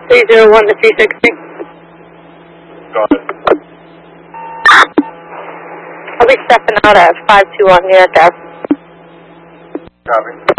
301 to 360. Go ahead. I'll be stepping out at 521 New York Ave. Copy.